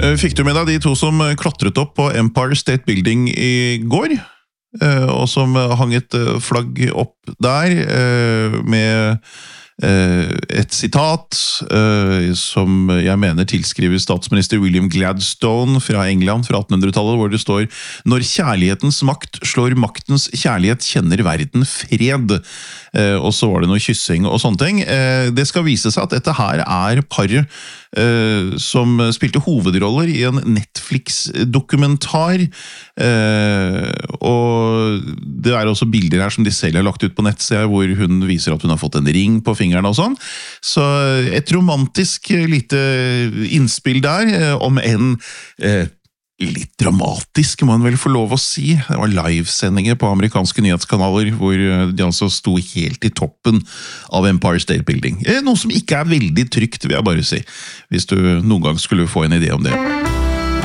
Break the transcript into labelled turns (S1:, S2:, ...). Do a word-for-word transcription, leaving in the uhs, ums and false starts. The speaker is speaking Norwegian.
S1: Fikk du med deg de to som klatret opp på Empire State Building i går? Og som hang et flagg opp der med et sitat som jeg mener tilskriver statsminister William Gladstone fra England fra attenhundretallet, hvor det står: «Når kjærlighetens makt slår maktens kjærlighet, kjenner verden fred». Og så var det noe kyssing og sånne ting. Det skal vise seg at dette her er paret som spilte hovedroller i en Netflix-dokumentar, og det er også bilder her som de selv har lagt ut på nettsida, hvor hun viser at hun har fått en ring på fingeren og sånn. Så et romantisk lite innspill der, om en litt dramatisk, må man vel få lov å si. Det var livesendinger på amerikanske nyhetskanaler, hvor de altså sto helt i toppen av Empire State Building. Noe som ikke er veldig trygt, vil jeg bare si, hvis du noen gang skulle få en idé om det.